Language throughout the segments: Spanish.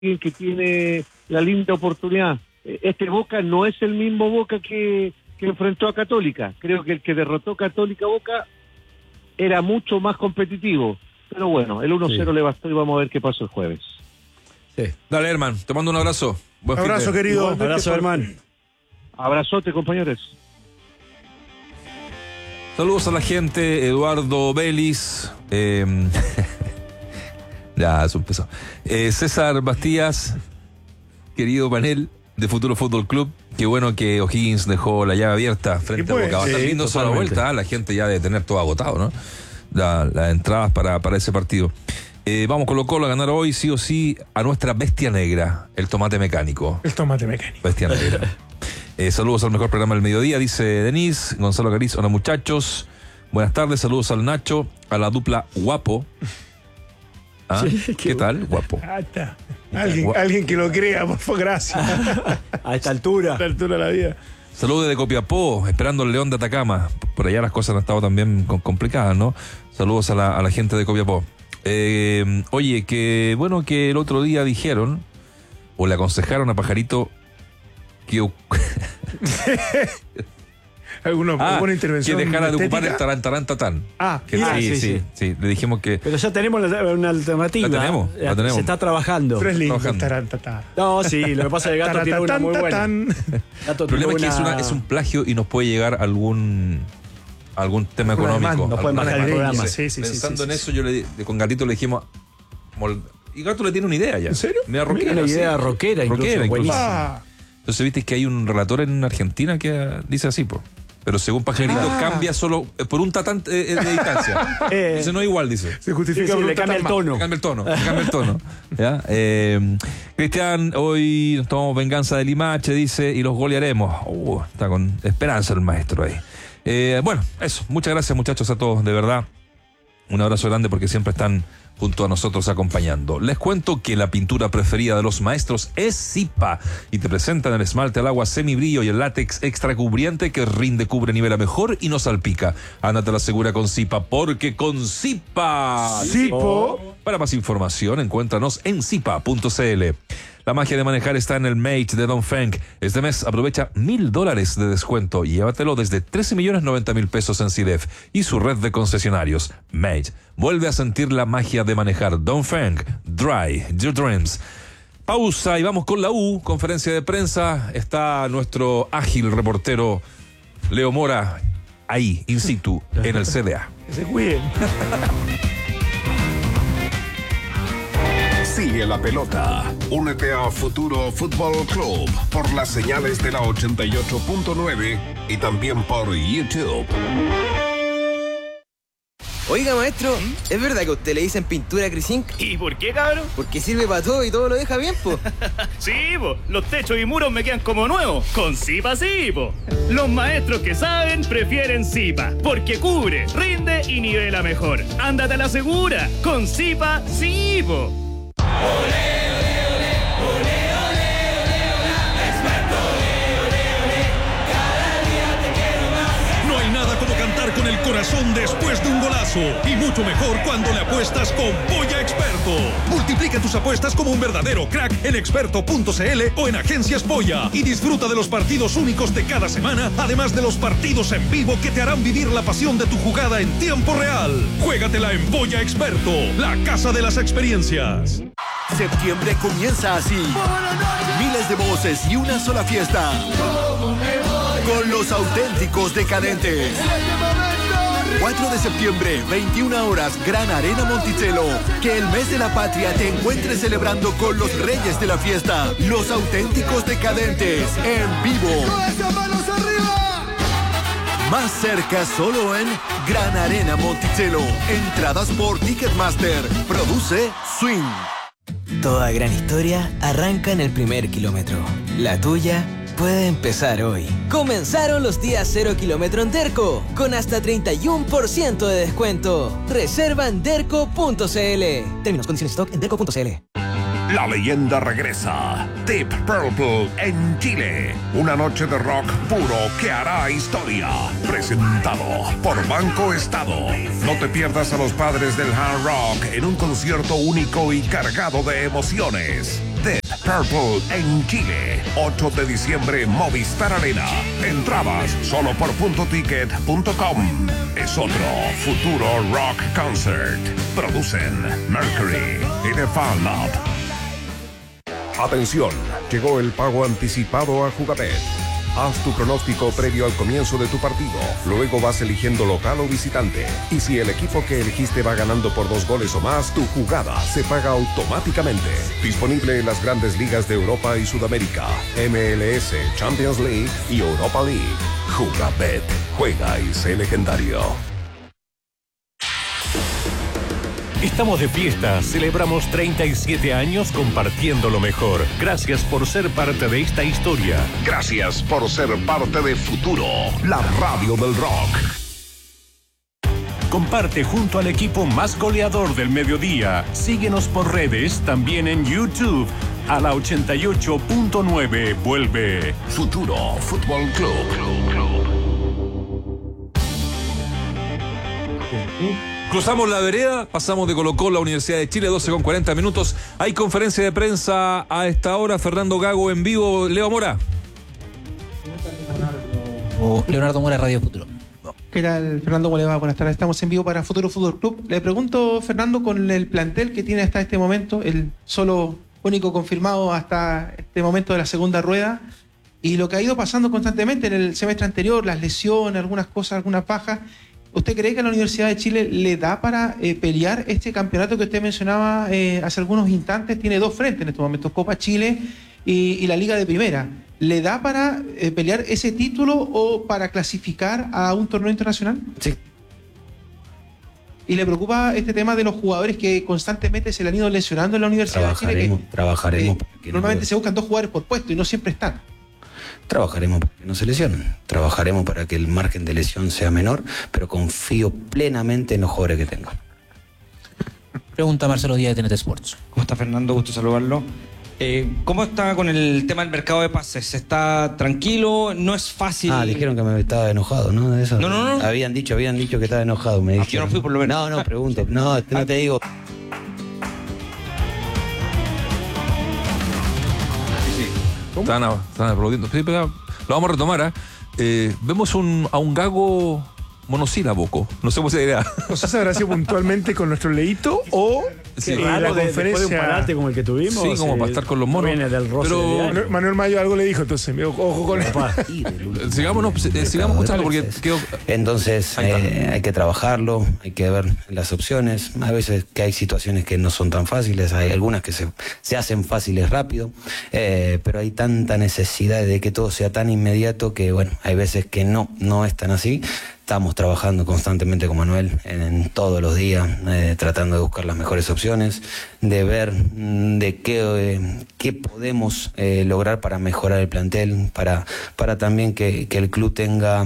que tiene la linda oportunidad. Este Boca no es el mismo Boca que enfrentó a Católica. Creo que el que derrotó Católica Boca era mucho más competitivo. Pero bueno, el 1-0 le bastó y vamos a ver qué pasa el jueves. Sí. Dale, Herman, te mando un abrazo. Buen abrazo, querido. Abrazo, Herman. Abrazote, compañeros. Saludos a la gente, Eduardo Vélez. Ya, eso empezó. César Bastías, querido panel de Futuro Fútbol Club. Qué bueno que O'Higgins dejó la llave abierta frente a Boca. Va a estar lindo a la vuelta, la gente ya debe tener todo agotado, ¿no? Las entradas para ese partido. Vamos Colo-Colo a ganar hoy, sí o sí, a nuestra bestia negra, el tomate mecánico. El tomate mecánico. Bestia negra. Saludos al mejor programa del mediodía, dice Denise. Gonzalo Cariz, hola muchachos. Buenas tardes, saludos al Nacho, a la dupla Guapo. ¿Ah? Sí, ¿qué tal? Guapo. Ah, está. Alguien que lo crea, por favor, gracias. A esta altura. A esta altura de la vida. Saludos desde Copiapó, esperando el León de Atacama. Por allá las cosas han estado también complicadas, ¿no? Saludos a la gente de Copiapó. Oye, que bueno que el otro día dijeron, o le aconsejaron a Pajarito que... ¿Alguna intervención que dejara de estética? ocupar el tarantarantatán. Sí, le dijimos que... Pero ya tenemos una alternativa. La tenemos. Se está trabajando. Pero es lindo, tarantatán. No, sí, lo que pasa es que el gato tiene una muy buena. El problema es que es un plagio y nos puede llegar algún tema económico. Nos pueden bajar el programa. Pensando en eso, con Gatito le dijimos... Y Gato le tiene una idea ya. ¿En serio? Una rockera, una idea rockera incluso. Entonces viste que hay un relator en Argentina que dice así, po. Pero según Pajarito cambia solo por un tatán de distancia. Dice, no es igual, dice. Se justifica, le cambia el tono. Cambia el tono. ¿Ya? Cristian, hoy nos tomamos venganza de Limache, dice, y los golearemos. Está con esperanza el maestro ahí. Bueno, eso. Muchas gracias, muchachos, a todos, de verdad. Un abrazo grande porque siempre están junto a nosotros acompañando. Les cuento que la pintura preferida de los maestros es Zipa y te presentan el esmalte al agua semibrillo y el látex extra cubriente que rinde, cubre, nivela mejor y no salpica. Ándate la segura con Zipa, porque con Zipa. Para más información, encuéntranos en zipa.cl. La magia de manejar está en el Mate de Dongfeng. Este mes aprovecha $1,000 de descuento y llévatelo desde 13.090.000 pesos en CIDEF y su red de concesionarios. Mate, vuelve a sentir la magia de manejar. Dongfeng, Dry Your Dreams. Pausa y vamos con la U, conferencia de prensa. Está nuestro ágil reportero Leo Mora ahí, in situ, en el CDA. Que se cuiden. Sigue la pelota. Únete a Futuro Fútbol Club por las señales de la 88.9 y también por YouTube. Oiga, maestro, ¿es verdad que a usted le dicen pintura Crisink? ¿Y por qué, cabrón? Porque sirve para todo y todo lo deja bien, po. Sí, po. Los techos y muros me quedan como nuevos. Con Zipa sí, po. Los maestros que saben prefieren Zipa. Porque cubre, rinde y nivela mejor. Ándate a la segura. Con Zipa sí, po. No hay nada como cantar con el corazón después de un golazo. Y mucho mejor cuando le apuestas con Polla Experto. Multiplica tus apuestas como un verdadero crack en experto.cl o en Agencias Polla. Y disfruta de los partidos únicos de cada semana, además de los partidos en vivo que te harán vivir la pasión de tu jugada en tiempo real. Juégatela en Polla Experto, la casa de las experiencias. Septiembre comienza así. Miles de voces y una sola fiesta. Con los auténticos decadentes. 4 de septiembre, 21 horas, Gran Arena Monticello. Que el mes de la patria te encuentres celebrando con los reyes de la fiesta. Los auténticos decadentes, en vivo. Más cerca solo en Gran Arena Monticello. Entradas por Ticketmaster. Produce Swing. Toda gran historia arranca en el primer kilómetro. La tuya puede empezar hoy. Comenzaron los días 0 kilómetro en Derco, con hasta 31% de descuento. Reserva en derco.cl. Términos, condiciones, stock en derco.cl. La leyenda regresa. Deep Purple en Chile. Una noche de rock puro que hará historia. Presentado por Banco Estado. No te pierdas a los padres del hard rock en un concierto único y cargado de emociones. Deep Purple en Chile. 8 de diciembre, Movistar Arena. Entradas solo por puntoticket.com. Es otro Futuro Rock Concert. Producen Mercury y The Fan Lab. Atención, llegó el pago anticipado a Jugabet. Haz tu pronóstico previo al comienzo de tu partido. Luego vas eligiendo local o visitante. Y si el equipo que elegiste va ganando por 2 goles o más, tu jugada se paga automáticamente. Disponible en las grandes ligas de Europa y Sudamérica, MLS, Champions League y Europa League. Jugabet. Juega y sé legendario. Estamos de fiesta, celebramos 37 años compartiendo lo mejor. Gracias por ser parte de esta historia. Gracias por ser parte de Futuro, la radio del rock. Comparte junto al equipo más goleador del mediodía. Síguenos por redes, también en YouTube. A la 88.9 vuelve Futuro Fútbol Club. Cruzamos la vereda, pasamos de Colo-Colo a Universidad de Chile, 12:40. Hay conferencia de prensa a esta hora. Fernando Gago en vivo. Leo Mora. Leonardo Mora, Radio Futuro. ¿Qué tal, Fernando? ¿Cómo le va? Buenas tardes. Estamos en vivo para Futuro Fútbol Club. Le pregunto, Fernando, con el plantel que tiene hasta este momento, el solo único confirmado hasta este momento de la segunda rueda, y lo que ha ido pasando constantemente en el semestre anterior, las lesiones, algunas cosas, algunas bajas, ¿usted cree que a la Universidad de Chile le da para pelear este campeonato que usted mencionaba hace algunos instantes? Tiene 2 frentes en estos momentos, Copa Chile y la Liga de Primera. ¿Le da para pelear ese título o para clasificar a un torneo internacional? Sí. ¿Y le preocupa este tema de los jugadores que constantemente se le han ido lesionando en la Universidad de Chile? Trabajaremos. Normalmente se buscan 2 jugadores por puesto y no siempre están. Trabajaremos para que no se lesionen. Trabajaremos para que el margen de lesión sea menor, pero confío plenamente en los jugadores que tengo. Pregunta Marcelo Díaz de TNT Sports. ¿Cómo está, Fernando? Gusto saludarlo. ¿Cómo está con el tema del mercado de pases? ¿Está tranquilo? ¿No es fácil? Dijeron que me estaba enojado, ¿no? De eso. No. Habían dicho que estaba enojado. Me dijeron. Yo no fui, por lo menos. No, pregunto. No te digo. Están aplaudiendo. Sí, pero lo vamos a retomar. Vemos a un Gago monosílabo. No sé cómo se dirá. No sé si habrá sido puntualmente con nuestro Leito o sí, la conferencia. Después de un parate como el que tuvimos. Sí, como para estar con los monos. Viene del roce. Pero Manuel Mayo algo le dijo, entonces ojo con él. Sigamos escuchando porque entonces hay que trabajarlo, hay que ver las opciones. A veces que hay situaciones que no son tan fáciles, hay algunas que se hacen fáciles rápido, pero hay tanta necesidad de que todo sea tan inmediato que bueno, hay veces que no es tan así. Estamos trabajando constantemente con Manuel en todos los días, tratando de buscar las mejores opciones, de ver de qué podemos lograr para mejorar el plantel, para también que el club tenga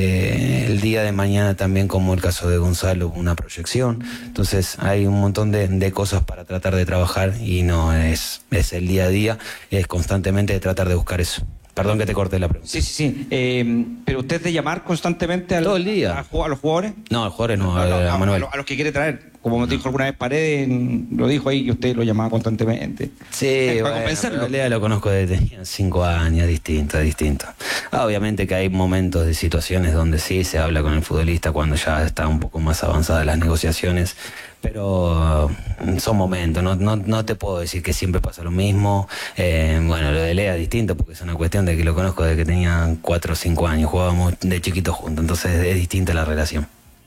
el día de mañana también, como el caso de Gonzalo, una proyección. Entonces hay un montón de cosas para tratar de trabajar y no es el día a día, es constantemente tratar de buscar eso. Perdón que te corté la pregunta. Sí. Pero usted es de llamar constantemente todo el día a los jugadores. No, a los jugadores no, a Manuel. A los que quiere traer. Como me dijo alguna vez Paredes, lo dijo ahí que usted lo llamaba constantemente. Sí, para compensarlo. Lea lo conozco desde 5 años, distinto. Obviamente que hay momentos de situaciones donde sí se habla con el futbolista cuando ya está un poco más avanzadas las negociaciones, pero son momentos, no te puedo decir que siempre pasa lo mismo. Bueno, lo de Lea es distinto porque es una cuestión de que lo conozco desde que tenía 4 o 5 años, jugábamos de chiquitos juntos, entonces es distinta la relación.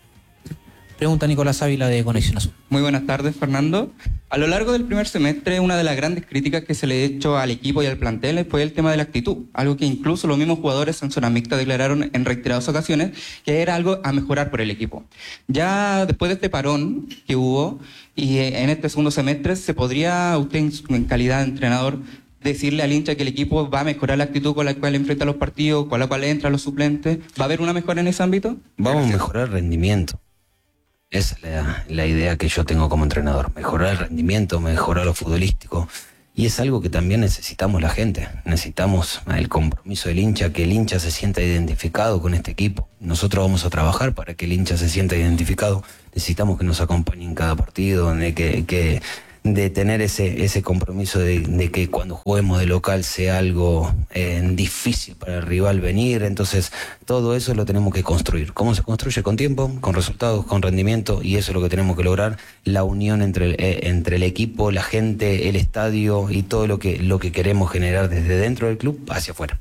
Pregunta Nicolás Ávila de Conexión Azul. Muy buenas tardes, Fernando. A lo largo del primer semestre, una de las grandes críticas que se le ha hecho al equipo y al plantel fue el tema de la actitud, algo que incluso los mismos jugadores en zona mixta declararon en reiteradas ocasiones que era algo a mejorar por el equipo. Ya después de este parón que hubo y en este segundo semestre, ¿se podría usted en calidad de entrenador decirle al hincha que el equipo va a mejorar la actitud con la cual enfrenta los partidos, con la cual entran los suplentes? ¿Va a haber una mejora en ese ámbito? Vamos a mejorar el rendimiento. Esa es la idea que yo tengo como entrenador, mejorar el rendimiento, mejorar lo futbolístico. Y es algo que también necesitamos la gente, necesitamos el compromiso del hincha, que el hincha se sienta identificado con este equipo. Nosotros vamos a trabajar para que el hincha se sienta identificado, necesitamos que nos acompañe en cada partido, que tener ese compromiso de que cuando juguemos de local sea algo difícil para el rival venir. Entonces todo eso lo tenemos que construir. ¿Cómo se construye? Con tiempo, con resultados, con rendimiento, y eso es lo que tenemos que lograr, la unión entre el equipo, la gente, el estadio y todo lo que queremos generar desde dentro del club hacia afuera.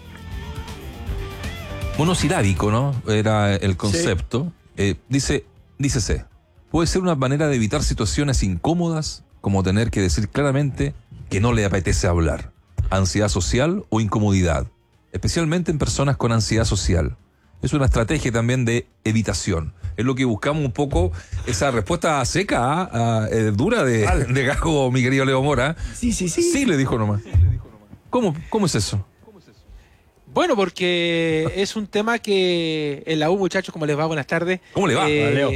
Monosilábico, ¿no? Era el concepto. Sí. Dícese, puede ser una manera de evitar situaciones incómodas, como tener que decir claramente que no le apetece hablar. Ansiedad social o incomodidad, especialmente en personas con ansiedad social. Es una estrategia también de evitación. Es lo que buscamos un poco, esa respuesta seca, dura de Gago, mi querido Leo Mora. Sí. Sí, le dijo nomás. ¿Cómo es eso? Bueno, porque es un tema que en la U, muchachos, ¿cómo les va? Buenas tardes. ¿Cómo le va, Leo?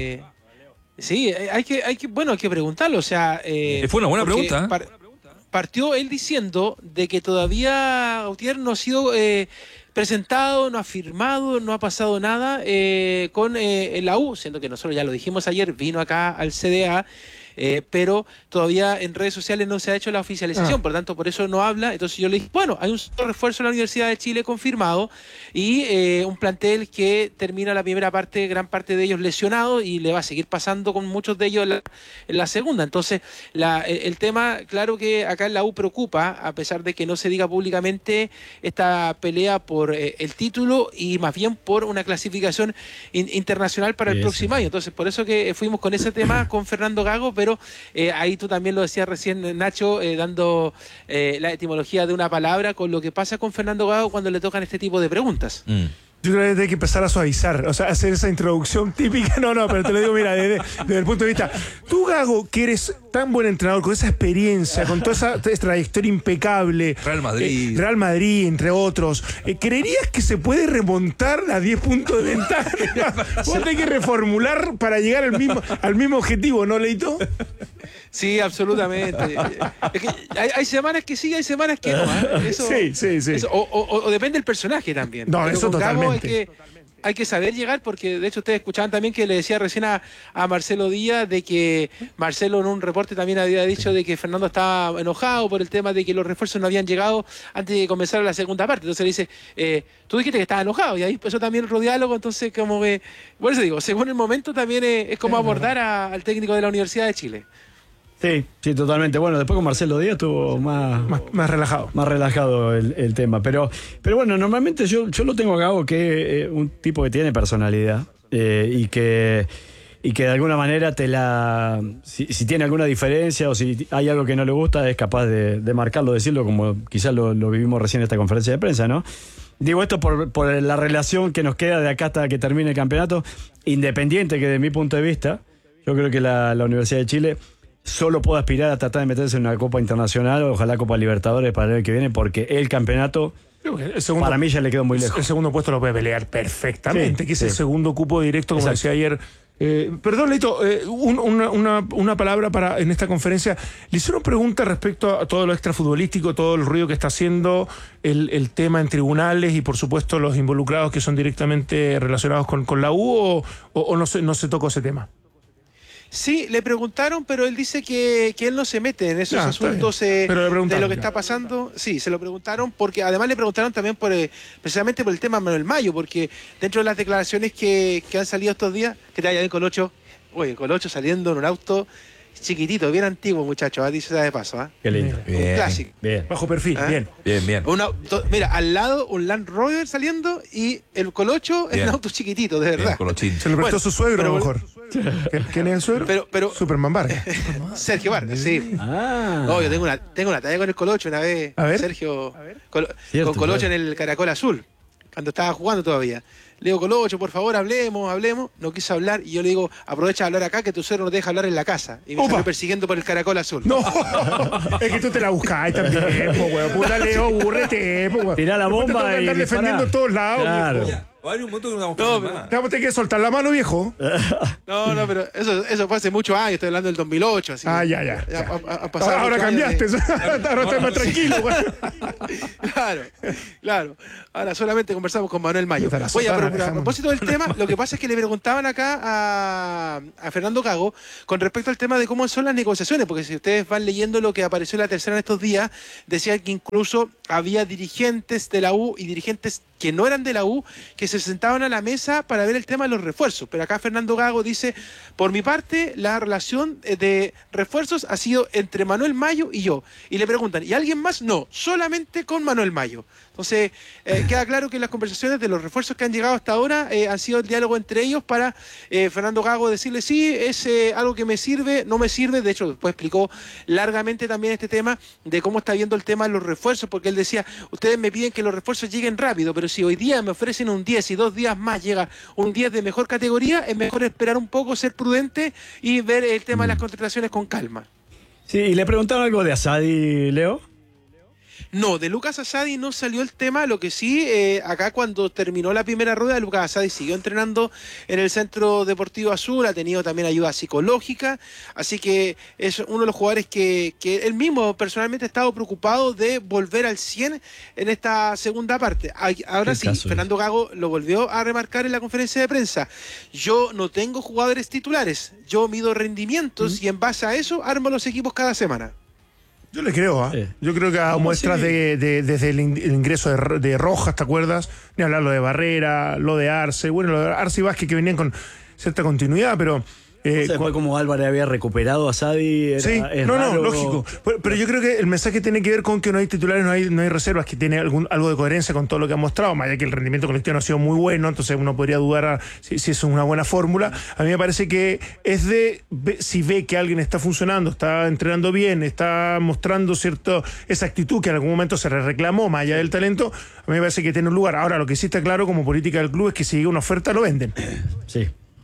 Sí, hay que preguntarlo. O sea, fue una buena pregunta. Partió él diciendo de que todavía Gautier no ha sido presentado, no ha firmado, no ha pasado nada con la U, siendo que nosotros ya lo dijimos ayer, vino acá al CDA. Pero todavía en redes sociales no se ha hecho la oficialización, por lo tanto por eso no habla. Entonces yo le dije, bueno, hay un solo refuerzo en la Universidad de Chile confirmado y un plantel que termina la primera parte, gran parte de ellos lesionados, y le va a seguir pasando con muchos de ellos en la segunda. Entonces el tema, claro que acá en la U preocupa, a pesar de que no se diga públicamente, esta pelea por el título y más bien por una clasificación internacional para el próximo año. Entonces por eso que fuimos con ese tema con Fernando Gago, pero ahí tú también lo decías recién, Nacho, dando la etimología de una palabra con lo que pasa con Fernando Gago cuando le tocan este tipo de preguntas. Yo creo que hay que empezar a suavizar, o sea, hacer esa introducción típica. No, pero te lo digo, mira, desde el punto de vista. Tú, Gago, que eres tan buen entrenador, con esa experiencia, con toda esa trayectoria impecable. Real Madrid, entre otros. ¿Creerías que se puede remontar a 10 puntos de ventaja? Vos tenés que reformular para llegar al mismo objetivo, ¿no, Leito? Sí, absolutamente. Es que hay semanas que sí, hay semanas que no. Eso, sí. Eso, o depende del personaje también. No, pero eso totalmente. Hay que saber llegar, porque de hecho ustedes escuchaban también que le decía recién a Marcelo Díaz de que Marcelo en un reporte también había dicho de que Fernando estaba enojado por el tema de que los refuerzos no habían llegado antes de comenzar la segunda parte. Entonces le dice, tú dijiste que estabas enojado, y ahí empezó también otro diálogo. Entonces, como que, por eso digo, según el momento también es como abordar al técnico de la Universidad de Chile. Sí, totalmente. Bueno, después con Marcelo Díaz estuvo más relajado. Más relajado el tema. Pero bueno, normalmente yo lo tengo a Gago, que un tipo que tiene personalidad y que de alguna manera si tiene alguna diferencia o si hay algo que no le gusta, es capaz de marcarlo, decirlo, como quizás lo vivimos recién en esta conferencia de prensa, ¿no? Digo esto por la relación que nos queda de acá hasta que termine el campeonato, independiente que de mi punto de vista, yo creo que la Universidad de Chile solo puede aspirar a tratar de meterse en una Copa Internacional, ojalá Copa Libertadores para el año que viene, porque el campeonato para mí ya le quedó muy lejos. El segundo puesto lo puede pelear perfectamente, que es el segundo cupo directo, como decía ayer. Perdón, Leito, una palabra en esta conferencia. Le hicieron preguntas respecto a todo lo extrafutbolístico, todo el ruido que está haciendo el tema en tribunales y por supuesto los involucrados que son directamente relacionados con la U, o no se tocó ese tema. Sí, le preguntaron, pero él dice que él no se mete en esos asuntos de lo que está pasando. Sí, se lo preguntaron, porque además le preguntaron también precisamente por el tema Manuel Mayo, porque dentro de las declaraciones que han salido estos días, que te vaya bien Colocho, Colocho saliendo en un auto chiquitito, bien antiguo, muchachos, dice de paso. Qué lindo. Un clásico. Bien. Bajo perfil, bien. Mira, al lado un Land Rover saliendo y el Colocho en un auto chiquitito, de verdad. Se lo prestó su suegro, a lo mejor. ¿Quién es el suegro? Pero Superman Vargas. Sergio Vargas, sí. Yo tengo una talla con el Colocho una vez. A ver. Sergio, con Colocho en el Caracol Azul, cuando estaba jugando todavía. Le digo, Colocho, por favor, hablemos. No quiso hablar, y yo le digo, aprovecha de hablar acá, que tu suegro no te deja hablar en la casa. Y me salió persiguiendo por el Caracol Azul. No, es que tú te la buscás también, weón. Puta, Leo, búrrete, weón. Tirá la bomba y andar defendiendo en todos lados. Claro. Va a haber un momento que nos No, damos Te vamos a tener que soltar la mano, viejo. No, pero eso fue hace muchos años, estoy hablando del 2008. Así Ya. Ha pasado Ahora muchos años cambiaste. Ahora estás más tranquilo, güey. Claro. Ahora solamente conversamos con Manuel Mayo. Puta, la Oye, sotana, pero a propósito del tema, lo que pasa es que le preguntaban acá a Fernando Gago con respecto al tema de cómo son las negociaciones, porque si ustedes van leyendo lo que apareció en La Tercera en estos días, decía que incluso había dirigentes de la U y dirigentes que no eran de la U, que se sentaban a la mesa para ver el tema de los refuerzos. Pero acá Fernando Gago dice, por mi parte, la relación de refuerzos ha sido entre Manuel Mayo y yo. Y le preguntan, ¿y alguien más? No, solamente con Manuel Mayo. Entonces, queda claro que las conversaciones de los refuerzos que han llegado hasta ahora han sido el diálogo entre ellos para Fernando Gago decirle, sí, es algo que me sirve, no me sirve. De hecho, después explicó largamente también este tema de cómo está viendo el tema de los refuerzos, porque él decía, ustedes me piden que los refuerzos lleguen rápido, pero si hoy día me ofrecen un 10 y 2 días más llega un 10 de mejor categoría, es mejor esperar un poco, ser prudente y ver el tema de las contrataciones con calma. Sí, y le preguntaron algo de Asadi, Leo. No, de Lucas Asadi no salió el tema, lo que sí, acá cuando terminó la primera rueda, Lucas Asadi siguió entrenando en el Centro Deportivo Azul, ha tenido también ayuda psicológica, así que es uno de los jugadores que él mismo personalmente ha estado preocupado de volver al 100 en esta segunda parte. Ahora sí, Fernando Gago lo volvió a remarcar en la conferencia de prensa. Yo no tengo jugadores titulares, yo mido rendimientos y en base a eso armo los equipos cada semana. Yo le creo, Yo creo que a muestras desde el ingreso de Rojas, ¿te acuerdas? Ni hablar lo de Barrera, lo de Arce, bueno, lo de Arce y Vázquez que venían con cierta continuidad, pero... Fue como Álvarez había recuperado a Sadi. Sí, lógico. Pero yo creo que el mensaje tiene que ver con que no hay titulares, no hay reservas, que tiene algo de coherencia con todo lo que ha mostrado, más allá que el rendimiento colectivo no ha sido muy bueno, entonces uno podría dudar si eso es una buena fórmula. A mí me parece que es si ve que alguien está funcionando, está entrenando bien, está mostrando esa actitud que en algún momento se le reclamó, más allá del talento, a mí me parece que tiene un lugar. Ahora, lo que sí está claro como política del club es que si llega una oferta, lo venden. Sí.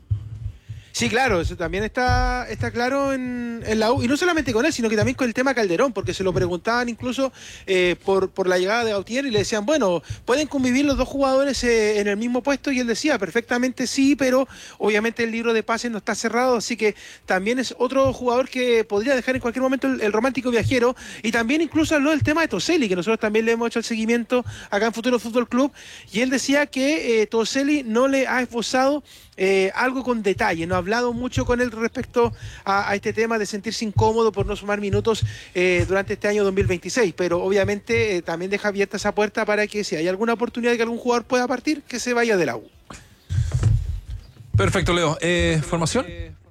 Sí, claro, eso también está claro en la U, y no solamente con él, sino que también con el tema Calderón, porque se lo preguntaban incluso por la llegada de Gautier y le decían, bueno, ¿pueden convivir los dos jugadores en el mismo puesto? Y él decía, perfectamente sí, pero obviamente el libro de pases no está cerrado, así que también es otro jugador que podría dejar en cualquier momento el romántico viajero, y también incluso habló del tema de Toselli, que nosotros también le hemos hecho el seguimiento acá en Futuro Fútbol Club, y él decía que Toselli no le ha esbozado algo con detalle, no ha hablado mucho con él respecto a este tema de sentirse incómodo por no sumar minutos durante este año 2026, pero obviamente también deja abierta esa puerta para que si hay alguna oportunidad de que algún jugador pueda partir, que se vaya de la U. Perfecto, Leo. ¿Formación?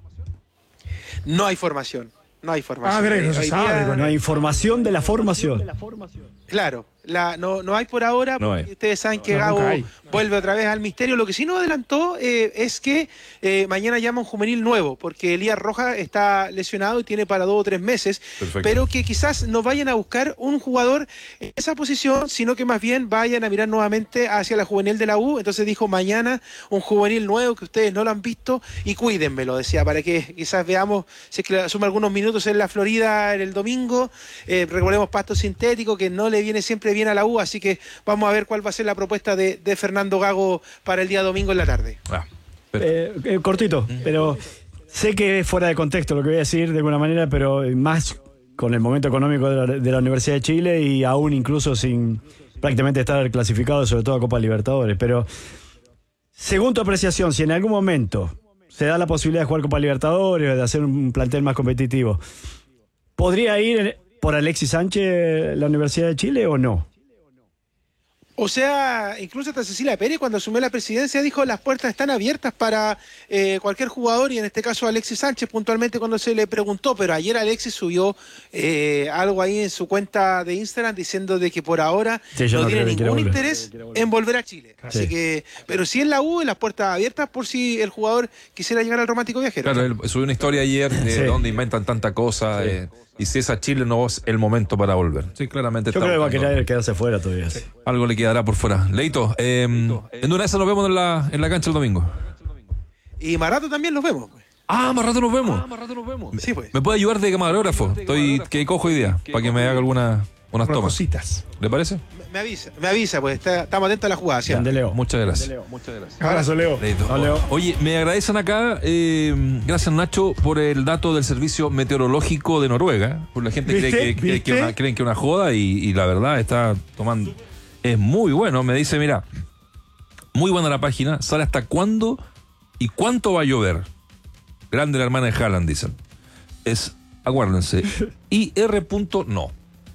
No hay formación. No hay formación. No se sabe. No hay información de la formación. Claro, no hay por ahora, No porque hay. ustedes saben que Gago vuelve otra vez al misterio. Lo que sí nos adelantó es que mañana llama un juvenil nuevo, porque Elías Rojas está lesionado y tiene para 2 o 3 meses, pero que quizás no vayan a buscar un jugador en esa posición, sino que más bien vayan a mirar nuevamente hacia la juvenil de la U. Entonces dijo, mañana un juvenil nuevo que ustedes no lo han visto y cuídenmelo, decía, para que quizás veamos si es que asuma algunos minutos en la Florida en el domingo. Recordemos pasto sintético, que no le viene siempre bien a la U, así que vamos a ver cuál va a ser la propuesta de Fernando Gago para el día domingo en la tarde. Cortito, pero sé que es fuera de contexto lo que voy a decir de alguna manera, pero más con el momento económico de la Universidad de Chile y aún incluso sin prácticamente estar clasificado, sobre todo a Copa Libertadores. Pero según tu apreciación, si en algún momento se da la posibilidad de jugar Copa Libertadores, de hacer un plantel más competitivo, ¿podría ir por Alexis Sánchez la Universidad de Chile o no? O sea, incluso hasta Cecilia Pérez, cuando asumió la presidencia, dijo las puertas están abiertas para cualquier jugador, y en este caso Alexis Sánchez puntualmente cuando se le preguntó, pero ayer Alexis subió algo ahí en su cuenta de Instagram diciendo de que por ahora no tiene ningún interés en volver a Chile. Así que, pero sí en la U, en las puertas abiertas por si el jugador quisiera llegar al romántico viajero. Claro, él subió una historia ayer de donde inventan tanta cosa. Y si es a Chile, no es el momento para volver. Sí, claramente. Yo creo que va a querer quedarse fuera todavía. Sí. Algo le quedará por fuera. Leito, en una de esas nos vemos en la cancha el domingo. Y más rato también los vemos. Más rato nos vemos. Sí, pues. ¿Me puede ayudar de camarógrafo? Que cojo idea para que me haga alguna unas tomas. Cositas. ¿Le parece? Me avisa, pues estamos atentos a la jugada. Ya, Leo. Muchas gracias. Abrazo, Leo. Oye, me agradecen acá, gracias Nacho, por el dato del servicio meteorológico de Noruega. Por la gente creen que es una joda y la verdad está tomando. Es muy bueno. Me dice, mira, muy buena la página. Sale hasta cuándo y cuánto va a llover. Grande la hermana de Haaland, dicen. Aguárdense. IR.no.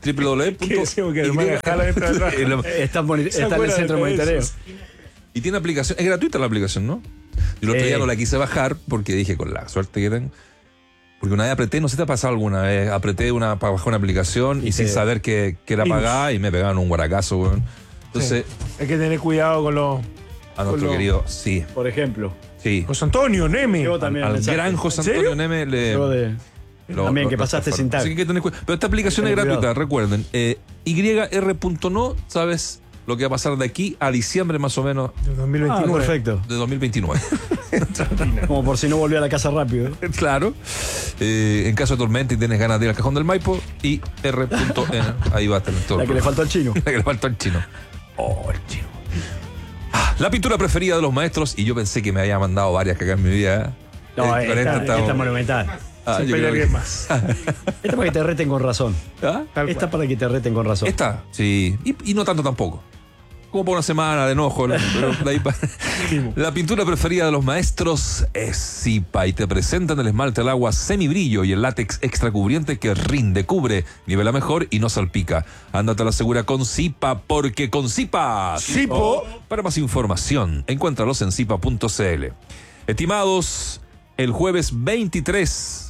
Está en el centro de monitoreo. Y tiene aplicación, es gratuita la aplicación, ¿no? Y el otro día no la quise bajar porque dije, con la suerte que tengo. Porque una vez apreté, no sé si te ha pasado alguna vez, apreté para bajar una aplicación y sin saber que era pagada y me pegaban un guaracazo, weón. Entonces. Sí. Hay que tener cuidado con los. A nuestro querido, sí. Por ejemplo. Sí. José Antonio Neme. Al gran José Antonio Neme le. También que pasaste sin tag. Así que tener cuidado. Pero esta aplicación es gratuita, recuerden. YR.no, ¿sabes lo que va a pasar de aquí a diciembre más o menos? De 2029. Perfecto. De 2029. Como por si no volviera a la casa rápido. Claro. En caso de tormenta y tienes ganas de ir al Cajón del Maipo, YR.no. Ahí va a tener todo. La que le faltó al chino. La que le faltó al chino. Oh, el chino. La pintura preferida de los maestros, y yo pensé que me había mandado varias que acá en mi vida. No, esta es monumental. Yo creo que más. Esta para que te reten con razón. Esta para que te reten con razón. Esta, sí. Y no tanto tampoco. Como por una semana de enojo. Pero la pintura preferida de los maestros es Zipa. Y te presentan el esmalte al agua semibrillo y el látex extra cubriente que rinde, cubre, nivela mejor y no salpica. Ándate a la segura con Zipa, porque con Zipa. Zipo. Para más información, encuéntralos en zipa.cl. Estimados, el jueves 23.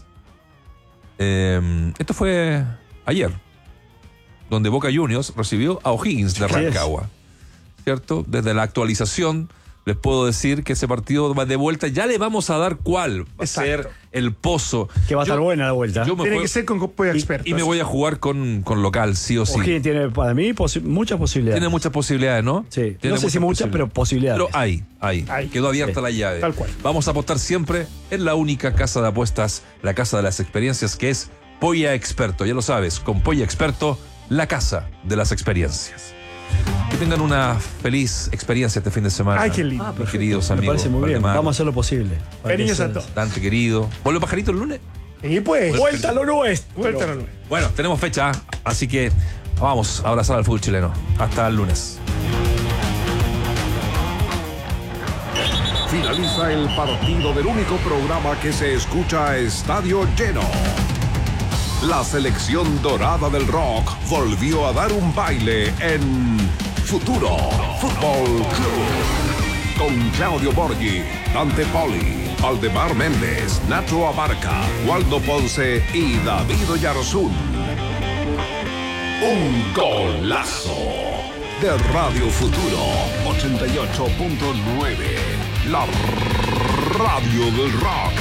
Esto fue ayer, donde Boca Juniors recibió a O'Higgins de Rancagua. ¿Cierto? Desde la actualización les puedo decir que ese partido va de vuelta. Ya le vamos a dar cuál va a ser el pozo. Que va a estar buena la vuelta. Tiene que ser con Polla Expertos. Y me voy a jugar con local, sí o sí. O'Higgins tiene para mí muchas posibilidades. Tiene muchas posibilidades, ¿no? Sí. No sé si muchas, pero posibilidades. Pero hay. Quedó abierta la llave. Tal cual. Vamos a apostar siempre en la única casa de apuestas, la casa de las experiencias, que es Polla Experto. Ya lo sabes, con Polla Experto, la casa de las experiencias. Que tengan una feliz experiencia este fin de semana. Ay, qué lindo. Queridos amigos. Me parece muy bien. Vamos a hacer lo posible. Cariños a todos. Dante querido. ¿Vuelve Pajarito el lunes? Y pues. Vuelta a lo nuestro. Vuelta a lo nuestro. Bueno, tenemos fecha, así que vamos a abrazar al fútbol chileno. Hasta el lunes. Finaliza el partido del único programa que se escucha a estadio lleno. La selección dorada del rock volvió a dar un baile en Futuro Fútbol Club. Con Claudio Borghi, Dante Poli, Valdemar Méndez, Nacho Abarca, Waldo Ponce y David Oyarzún. Un golazo de Radio Futuro 88.9. La radio del rock.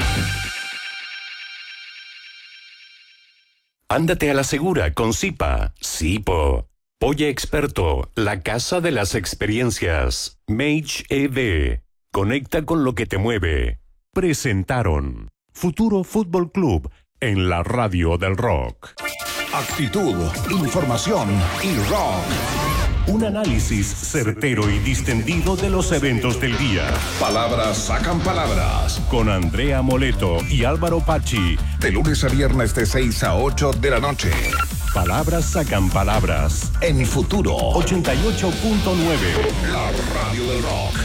Ándate a la segura con Zipa. Zipo. Polla Experto, la casa de las experiencias. Mage ED. Conecta con lo que te mueve. Presentaron Futuro Fútbol Club en la radio del rock. Actitud, información y rock. Un análisis certero y distendido de los eventos del día. Palabras sacan palabras. Con Andrea Moleto y Álvaro Pachi. De lunes a viernes de 6 a 8 de la noche. Palabras sacan palabras. En Futuro 88.9. La radio del rock.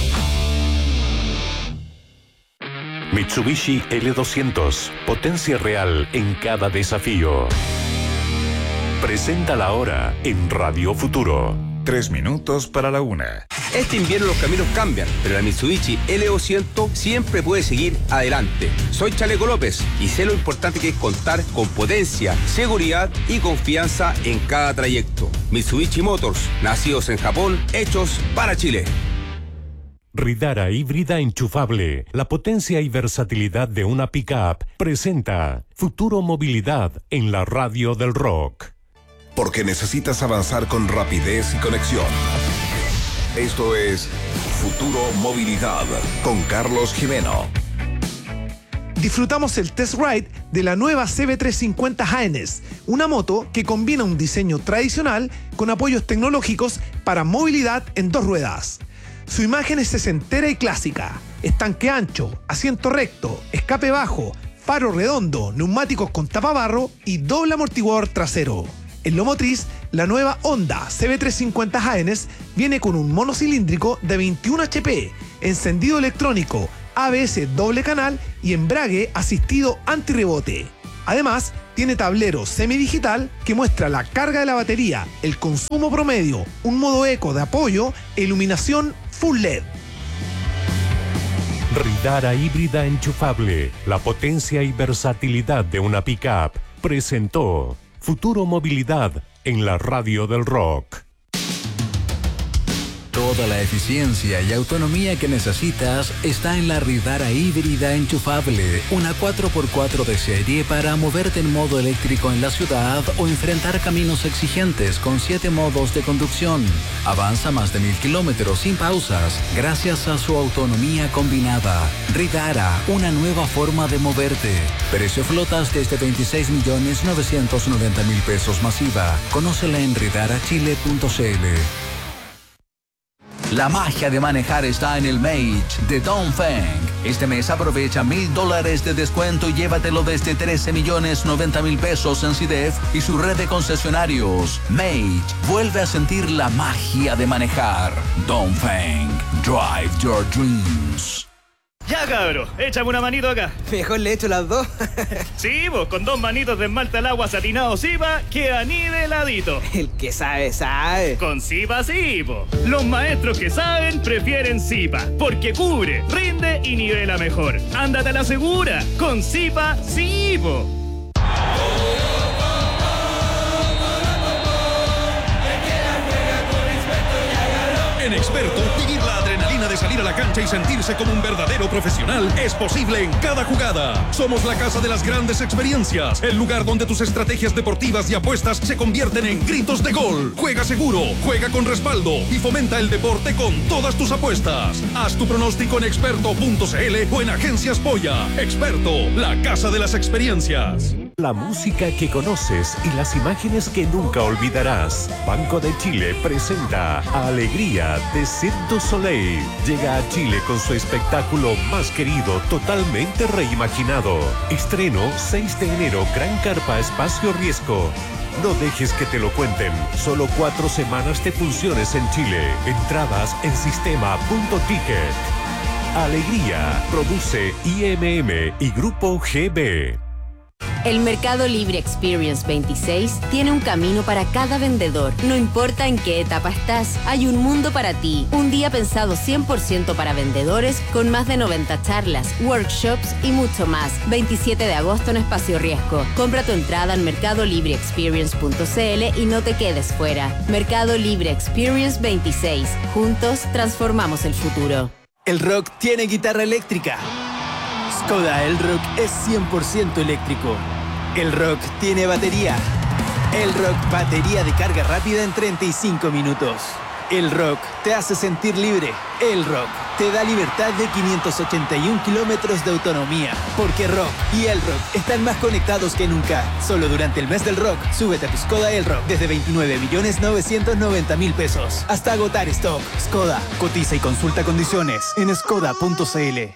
Mitsubishi L200. Potencia real en cada desafío. Presenta la hora en Radio Futuro. 3 minutos para la 1. Este invierno los caminos cambian, pero la Mitsubishi L200 siempre puede seguir adelante. Soy Chaleco López y sé lo importante que es contar con potencia, seguridad y confianza en cada trayecto. Mitsubishi Motors, nacidos en Japón, hechos para Chile. Ridara híbrida enchufable, la potencia y versatilidad de una pick-up, presenta Futuro Movilidad en la radio del rock. Porque necesitas avanzar con rapidez y conexión. Esto es Futuro Movilidad con Carlos Jimeno. disfrutamos el test ride de la nueva CB350 Haenes, una moto que combina un diseño tradicional con apoyos tecnológicos para movilidad en 2 ruedas. Su imagen es sesentera y clásica, estanque ancho, asiento recto, escape bajo, faro redondo, neumáticos con tapabarro y doble amortiguador trasero. En lo motriz, la nueva Honda CB350 Haenes viene con un monocilíndrico de 21 HP, encendido electrónico, ABS doble canal y embrague asistido antirrebote. Además, tiene tablero semidigital que muestra la carga de la batería, el consumo promedio, un modo eco de apoyo e iluminación full LED. Ridara híbrida enchufable, la potencia y versatilidad de una pick-up, presentó Futuro Movilidad en la Radio del Rock. Toda la eficiencia y autonomía que necesitas está en la Ridara híbrida enchufable, una 4x4 de serie para moverte en modo eléctrico en la ciudad o enfrentar caminos exigentes con 7 modos de conducción. Avanza más de 1000 kilómetros sin pausas gracias a su autonomía combinada. Ridara, una nueva forma de moverte. Precio flotas desde 26.990.000 pesos masiva. Conócela en ridarachile.cl. La magia de manejar está en el Mage de Dongfeng. Este mes aprovecha $1,000 de descuento y llévatelo desde 13.090.000 pesos en CIDEF y su red de concesionarios. Mage, vuelve a sentir la magia de manejar. Dongfeng, drive your dreams. Ya, cabro, échame una manito acá. Mejor le echo las dos. Sí, pues con 2 manitos de esmalte al agua satinado Zipa, queda niveladito. El que sabe, sabe. Con Zipa sí, po. Los maestros que saben prefieren Zipa, porque cubre, rinde y nivela mejor. Ándate a la segura. Con Zipa sí, po. En Experto, vivir la adrenalina de salir a la cancha y sentirse como un verdadero profesional es posible en cada jugada. Somos la casa de las grandes experiencias, el lugar donde tus estrategias deportivas y apuestas se convierten en gritos de gol. Juega seguro, juega con respaldo y fomenta el deporte con todas tus apuestas. Haz tu pronóstico en experto.cl o en Agencias Polla. Experto, la casa de las experiencias. La música que conoces y las imágenes que nunca olvidarás. Banco de Chile presenta Alegría de Cirque du Soleil. Llega a Chile con su espectáculo más querido, totalmente reimaginado. Estreno 6 de enero, Gran Carpa Espacio Riesgo. No dejes que te lo cuenten. Solo 4 semanas de funciones en Chile. Entradas en sistema.ticket. Alegría. Produce IMM y Grupo GB. El Mercado Libre Experience 26 tiene un camino para cada vendedor. No importa en qué etapa estás, hay un mundo para ti. Un día pensado 100% para vendedores, con más de 90 charlas, workshops y mucho más. 27 de agosto en Espacio Riesgo. Compra tu entrada en mercadolibreexperience.cl y no te quedes fuera. Mercado Libre Experience 26. Juntos transformamos el futuro. El rock tiene guitarra eléctrica. Skoda Elrock es 100% eléctrico. El rock tiene batería. El rock batería de carga rápida en 35 minutos. El rock te hace sentir libre. El rock te da libertad de 581 kilómetros de autonomía. Porque rock y el rock están más conectados que nunca. Solo durante el mes del rock, súbete a tu Skoda Elrock desde 29.990.000 pesos. Hasta agotar stock. Skoda, cotiza y consulta condiciones en skoda.cl.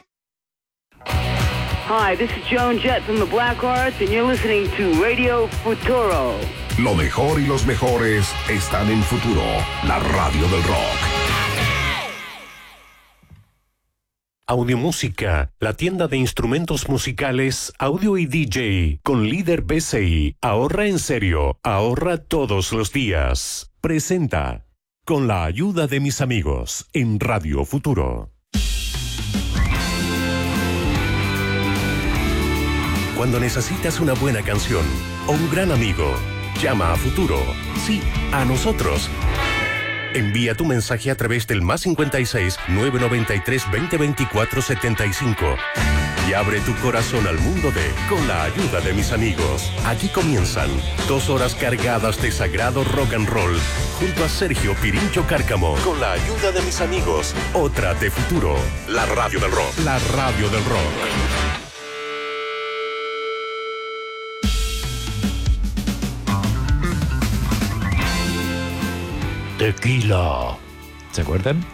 Hi, this is Joan Jett from the Blackhearts, and you're listening to Radio Futuro. Lo mejor y los mejores están en Futuro, la radio del rock. Audiomúsica, la tienda de instrumentos musicales, audio y DJ, con líder BCI. Ahorra en serio, ahorra todos los días. Presenta, con la ayuda de mis amigos, en Radio Futuro. Cuando necesitas una buena canción o un gran amigo, llama a Futuro. Sí, a nosotros. Envía tu mensaje a través del +56 993 2024 75 y abre tu corazón al mundo de Con la ayuda de mis amigos. Aquí comienzan 2 horas cargadas de sagrado rock and roll junto a Sergio Pirincho Cárcamo. Con la ayuda de mis amigos, otra de Futuro, la radio del rock. La radio del rock. Tequila. ¿Se acuerdan?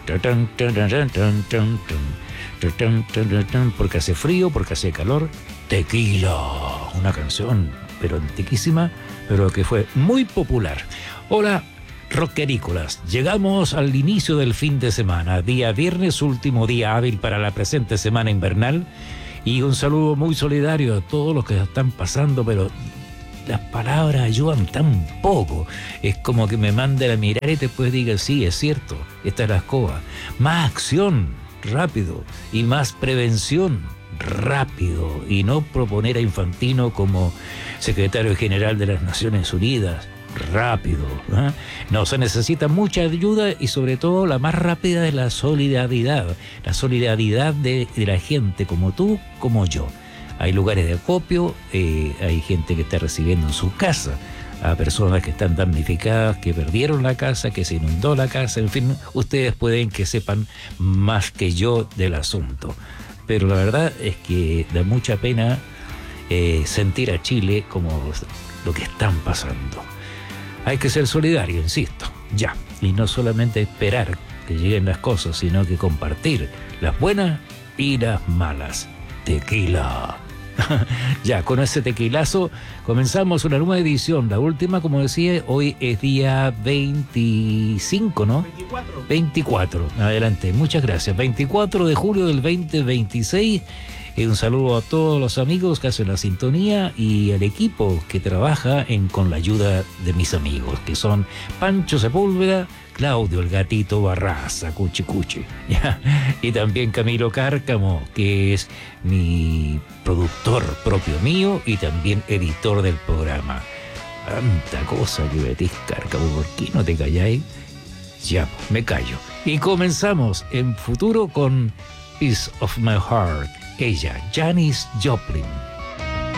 Porque hace frío, porque hace calor. Tequila. Una canción, pero antiquísima, pero que fue muy popular. Hola, rockerícolas. Llegamos al inicio del fin de semana. Día viernes, último día hábil para la presente semana invernal. Y un saludo muy solidario a todos los que están pasando, pero las palabras ayudan tan poco. Es como que me manden a mirar y después diga, sí, es cierto, esta es la escoba. Más acción, rápido, y más prevención, rápido, y no proponer a Infantino como secretario general de las Naciones Unidas, rápido. No, se necesita mucha ayuda y sobre todo la más rápida es la solidaridad de la gente como tú, como yo. Hay lugares de acopio, hay gente que está recibiendo en su casa a personas que están damnificadas, que perdieron la casa, que se inundó la casa, en fin, ustedes pueden que sepan más que yo del asunto. Pero la verdad es que da mucha pena sentir a Chile como lo que están pasando. Hay que ser solidario, insisto, ya. Y no solamente esperar que lleguen las cosas, sino que compartir las buenas y las malas. Tequila. Ya, con ese tequilazo comenzamos una nueva edición. La última, como decía, hoy es día 25, ¿no? 24. Adelante, muchas gracias. 24 de julio del 2026. Un saludo a todos los amigos que hacen la sintonía y al equipo que trabaja con la ayuda de mis amigos, que son Pancho Sepúlveda, Claudio el Gatito Barraza, Cuchi Cuchi, ¿ya? Y también Camilo Cárcamo, que es mi productor propio mío y también editor del programa. Tanta cosa que metís, Cárcamo, ¿por qué no te calláis? Ya, me callo. Y comenzamos en futuro con Piece of My Heart. Ella, Janis Joplin.